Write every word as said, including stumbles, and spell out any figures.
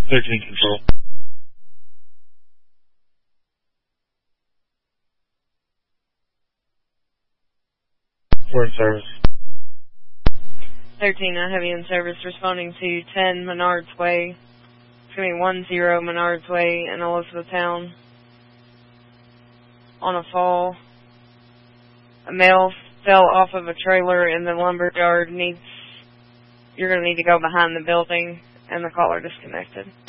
thirteen control. We're in service. thirteen, I have you in service responding to ten Menards Way. Excuse me, one zero Menards Way in Elizabethtown. On a fall. A male fell off of a trailer in the lumber yard. Needs, you're going to need to go behind the building, and the caller disconnected.